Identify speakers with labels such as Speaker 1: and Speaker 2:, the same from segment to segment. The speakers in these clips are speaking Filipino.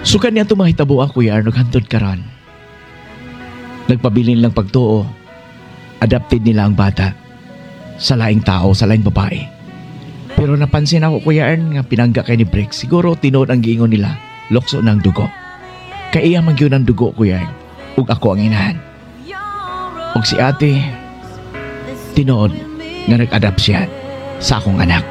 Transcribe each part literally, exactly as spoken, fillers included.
Speaker 1: Sukan niya tumahitabo ako Kuya Arnog hantod karon. Nagpabilin lang pagtuo. Adapted nila ang bata. Sa laing tao, sa laing babae. Pero napansin ako Kuya Arn nga pinangga kay ni Brex. Siguro tinood ang giingon nila. Lokso ng dugo. Kaya magyun ang dugo Kuya Arn. Ug ako ang inahan. Ug si ate, tinood nga nag-adapt siya sa akong anak.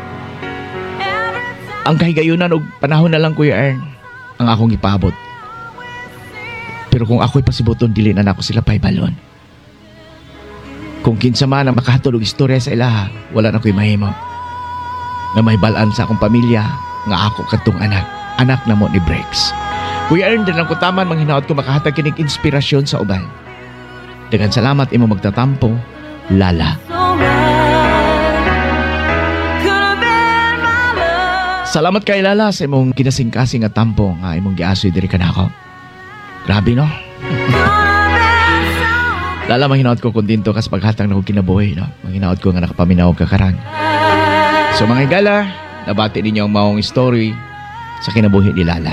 Speaker 1: Ang kahigayunan og panahon na lang Kuya Arn ang akong ipabot. Pero kung ako'y pasibuton, dili na ako sila paibalon. Kung kinsa man ang makahatod og istorya sa ilaha, wala na ko'y mahimo. Na may balaan sa akong pamilya, nga ako katong anak, anak na mo ni Brex. Kuya Ern, din ang kutaman, manghinaot ko makahatag kinig inspirasyon sa uban. Daghang salamat imo magtatampo, Lala. Salamat kay Lala sa imong kinasing-kasing at tampo nga imong giasoy diri kanako. Grabe no? Lala, manghinaot ko kontento kas paghatag na ko kinabuhi, no? Manghinaot ko nga nakapaminaw ka karan. So mga higala, nabati ninyo ang maong story sa kinabuhi ni Lala.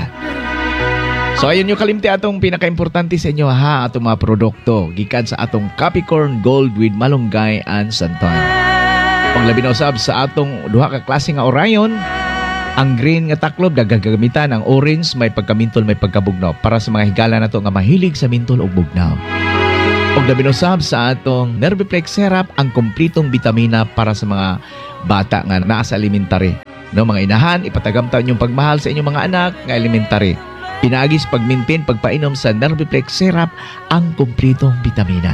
Speaker 1: So ayun yung kalimti atong pinaka-importante sa inyo ha, atong mga produkto gikan sa atong Capricorn Gold with Malunggay and Santon. Panglabi na usab sa atong duha ka klase nga Orion. Ang green nga taklob gagamitan, ang orange may pagkamintol may pagkabugnaw para sa mga higala nato nga mahilig sa mintol ug bugnaw. Og labi na usab sa atong Nerviplex Syrup, ang kumpletong bitamina para sa mga bata nga naa sa elementary. No, mga inahan, ipatagamtan yung pagmahal sa inyong mga anak nga elementary. Pinagis pag-maintain pagpainom sa Nerviplex Syrup ang kumpletong bitamina.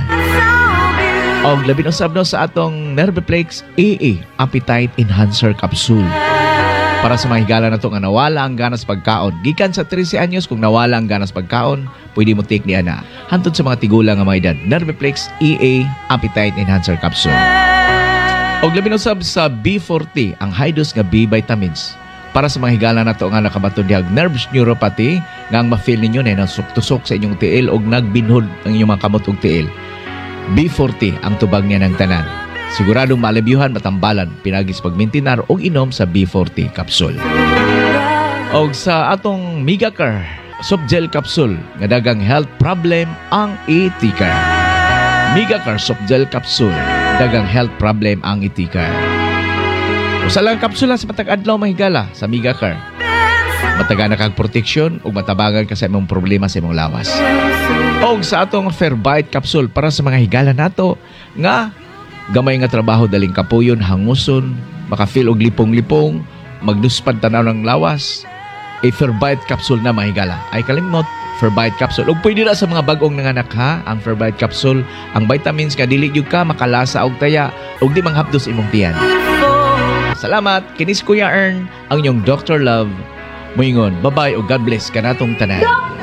Speaker 1: Og labi na usab no sa atong Nerviplex A A Appetite Enhancer Capsule. Para sa mga higala na ito nga nawala ang ganas pagkaon. Gikan sa thirteen anyos, kung nawala ang ganas pagkaon, pwede mo take ni ana. Hantod sa mga tigulang nga mga edad, Nerviplex E A Appetite Enhancer Capsule. Og labi na usab sa B forty, ang high dose nga B vitamins. Para sa mga higala na ito nga nakabaton diag nerves neuropathy, nga ang ma-feel ninyo na nasuk-tusok sa inyong tiil og nagbinhod ang inyong mga kamot og tiil. B forty ang tubag niya ng tanan. Siguradong malibyuhan, matambalan, pinagis pagmintinar o inom sa B forty capsule. O sa atong Migacare Soft Gel Capsule, nga dagang health problem ang itikar. Migacare Soft Gel Capsule, dagang health problem ang itikar. O sa lang kapsula sa matag-adlaw mahigala sa Migacare. Mataga na kag proteksyon o matabagan ka sa imong problema sa imong lawas. O sa atong Fairbyte Capsule para sa mga higala nato nga gamay nga trabaho daling kapuyon, hanguson, makafeel og lipong-lipong, magnuspad tanaw ng lawas. A Fairbyte Capsule na mahigala. Ay kalimot, Fairbyte Capsule. Og pwede na sa mga bagong nanganak ha, ang Fairbyte Capsule. Ang vitamins nga dili gyud ka makalasa og taya og di manghapdos imong tiyan. Salamat, kinis Kuya Ern, ang inyong Doctor Love. Moingon, bye-bye o God bless kanatong tanan.